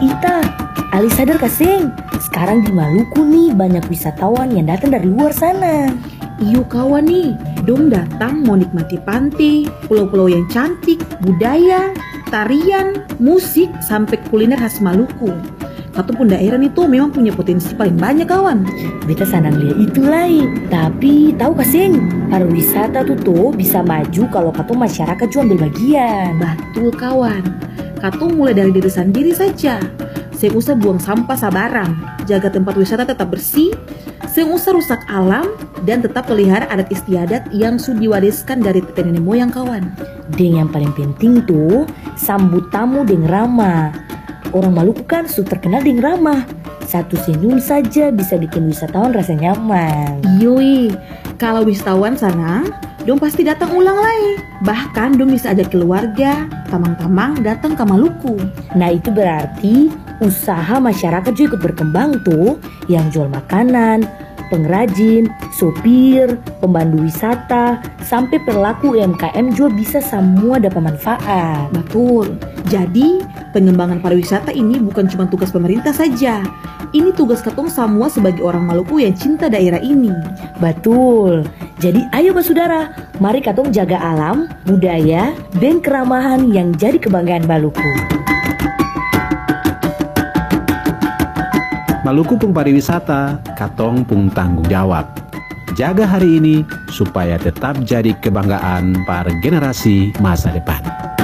Ita, Ali sadar kasing, sekarang di Maluku nih banyak wisatawan yang datang dari luar sana. Iyo kawan nih, dong datang mau nikmati pantai, pulau-pulau yang cantik, budaya, tarian, musik, sampai kuliner khas Maluku. Satu pun daerah itu memang punya potensi paling banyak kawan. Beta senang lihat itu lain. Tapi tahu kasing, pariwisata tuh bisa maju kalau katong masyarakat juga ambil bagian. Betul kawan, katong mulai dari diri sendiri saja. Seng usah buang sampah sabarang, jaga tempat wisata tetap bersih, seng usah rusak alam, dan tetap pelihara adat istiadat yang sudah diwariskan dari nenek moyang kawan. Dan yang paling penting tuh, sambut tamu dengan ramah. Orang Maluku kan sudah terkenal dengan ramah. Satu senyum saja bisa bikin wisatawan rasa nyaman. Yoi, kalau wisatawan sana, dong pasti datang ulang lagi. Bahkan dong bisa ajak keluarga, tamang-tamang datang ke Maluku. Nah itu berarti usaha masyarakat juga ikut berkembang tuh. Yang jual makanan, pengrajin, sopir, pemandu wisata, sampai pelaku UMKM juga bisa semua dapat manfaat. Betul, jadi pengembangan pariwisata ini bukan cuma tugas pemerintah saja. Ini tugas katong semua sebagai orang Maluku yang cinta daerah ini. Betul. Jadi ayo saudara, mari katong jaga alam, budaya, dan keramahan yang jadi kebanggaan Maluku. Maluku pung pariwisata, katong pung tanggung jawab. Jaga hari ini supaya tetap jadi kebanggaan para generasi masa depan.